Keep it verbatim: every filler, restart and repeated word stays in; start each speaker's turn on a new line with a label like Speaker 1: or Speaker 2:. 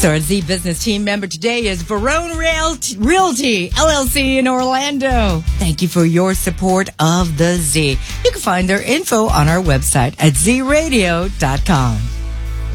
Speaker 1: So our Z Business team member today is Verone Realty, Realty L L C in Orlando. Thank you for your support of the Z. You can find their info on our website at z radio dot com.